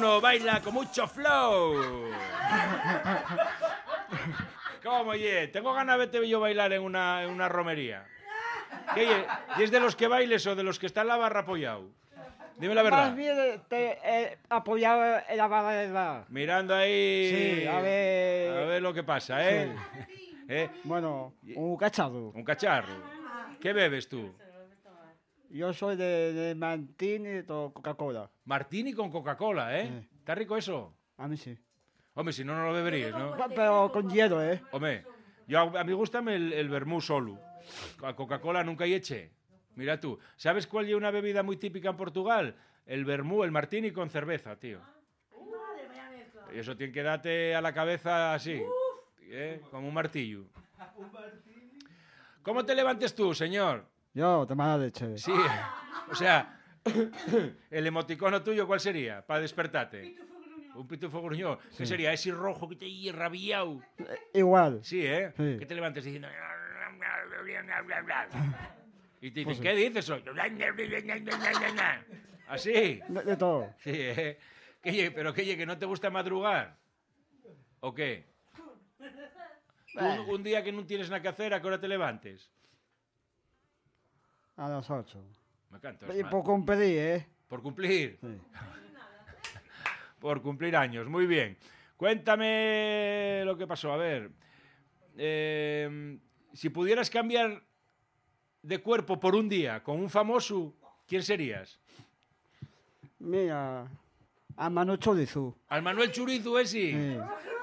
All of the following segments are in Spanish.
Bruno baila con mucho flow. ¿Cómo, ye? Tengo ganas de verte yo bailar en una romería. ¿Qué, ye? ¿Y es de los que bailes o de los que está en la barra apoyado? Dime la verdad. Más bien apoyado en la barra del bar. Mirando ahí... Sí, a ver lo que pasa, ¿eh? Bueno, un cacharro. Un cacharro. ¿Qué bebes tú? Yo soy de Martini y Coca-Cola. Martini con Coca-Cola, ¿eh? Sí. ¿Está rico eso? A mí sí. Hombre, si no, no lo beberías, ¿no? Pero con hielo, ¿eh? Hombre, a mí gusta el vermú solo. A Coca-Cola nunca hay eche. Mira tú. ¿Sabes cuál es una bebida muy típica en Portugal? El vermú, el martini con cerveza, tío. Y eso tiene que darte a la cabeza así, como un martillo. ¿Cómo te levantes tú, señor? Yo, de mala leche. Sí, o sea, el emoticono tuyo, ¿cuál sería para despertarte? Un pitufo gruñón. ¿Qué sería? Ese rojo que te ha rabiado. Igual. Sí, ¿eh? Sí. Que te levantes diciendo... Y te dicen, ¿qué dices hoy? ¿Así? De todo. Sí, ¿eh? ¿Pero qué, que no te gusta madrugar? ¿O qué? Un día que no tienes nada que hacer, ¿a qué hora te levantes? A las 8. Me encanta. Y por cumplir, ¿eh? ¿Por cumplir? Sí. Por cumplir años, muy bien. Cuéntame lo que pasó, a ver. Si pudieras cambiar de cuerpo por un día con un famoso, ¿quién serías? Mira, a Manu Chorizo. ¿Al Manuel Churizo ese? Sí.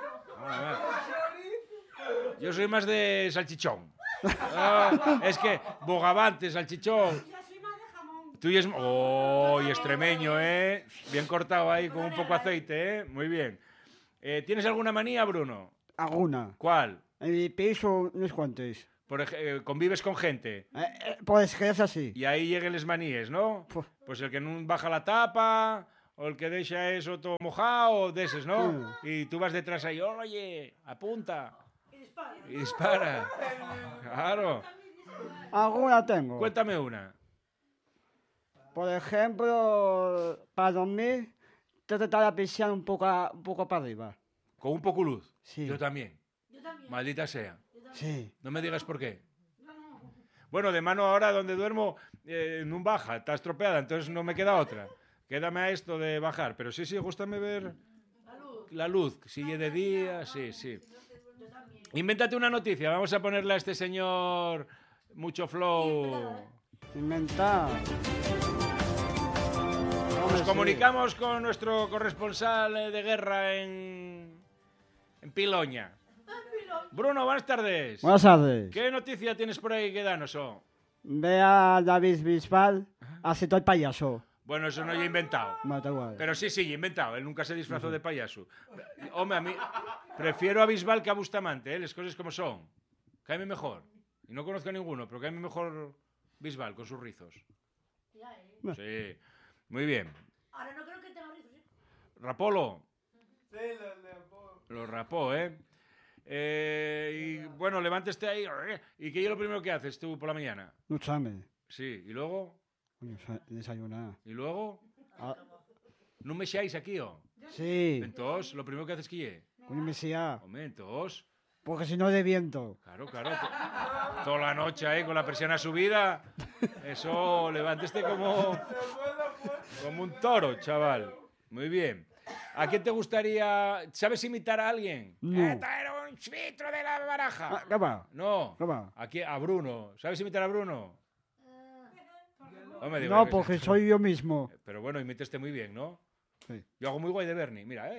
Yo soy más de salchichón. Es que bogavante, salchichón. Tú y es... ¡Oh! Y extremeño, ¿eh? Bien cortado ahí con un poco de aceite, ¿eh? Muy bien. ¿Tienes alguna manía, Bruno? Alguna. ¿Cuál? En mi piso, unos cuantos. Convives con gente Pues que es así. y ahí lleguen les maníes, ¿no? Pues el que no baja la tapa o el que deja eso todo mojado, de esos, ¿no? Y tú vas detrás ahí, oye, apunta. Y dispara. Claro. Alguna tengo. Cuéntame una. Por ejemplo, para dormir, tratar de pisar un poco para arriba. Con un poco luz. Sí. Yo también. Maldita sea. Sí. No me digas por qué. Bueno, de mano ahora donde duermo no baja, está estropeada, entonces no me queda otra. Quédame a esto de bajar. Pero sí, gústame ver la luz. Sigue de día, sí. Invéntate una noticia. Vamos a ponerle a este señor mucho flow. Inventar. Nos comunicamos con nuestro corresponsal de guerra en Piloña. Bruno, buenas tardes. Buenas tardes. ¿Qué noticia tienes por ahí que danos? Ve a David Bisbal, haciendo el payaso. Bueno, eso no lo he inventado. Bueno, da igual. Pero sí, he inventado. Él nunca se disfrazó de payaso. Hombre, a mí prefiero a Bisbal que a Bustamante, ¿eh? Las cosas como son. Cáeme mejor. Y no conozco a ninguno, pero cáeme mejor Bisbal con sus rizos. Sí. Muy bien. Ahora no creo que tenga rizos, ¿eh? ¿Rapolo? Sí, lo rapó. Lo rapó, ¿eh? Y bueno, levántese ahí. ¿Y qué es lo primero que haces tú por la mañana? Ducharme. Sí. ¿Y luego? Coño, desayunar. ¿Y luego? Ah, ¿No me seáis aquí, o? sí. Entonces, lo primero que haces que es. Coño, me sea. Hombre, entonces... Porque si no de viento. Claro. Toda la noche ahí con la persiana subida. Eso, levántese como un toro, chaval. Muy bien. ¿A quién te gustaría... ¿Sabes imitar a alguien? No. Traer un chvitro de la baraja. ¿Qué va? No. ¿Qué va? A Bruno. ¿Sabes imitar a Bruno? Hombre, digo, No, que- porque soy yo mismo. Pero bueno, imíteste muy bien, ¿no? Sí. Yo hago muy guay de Bernie. Mira,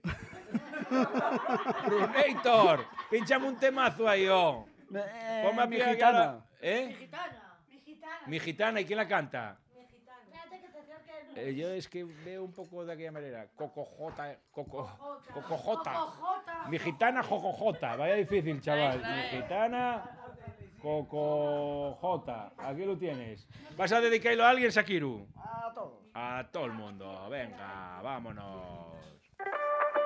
Brunator, pinchame un temazo ahí, oh. Ponme a Mi pie aquí gitana. ahora. ¿Eh? Gitana. Mi gitana, ¿y quién la canta? Espérate que te acerques. Yo es que veo un poco de aquella manera. Cocojota. Cocojota. Cocojota. Mi gitana, jojojota. Vaya difícil, chaval. Mi gitana, cocojota. Aquí lo tienes. ¿Vas a dedicarlo a alguien, Shakiru? A todos. A todo el mundo. Venga, vámonos.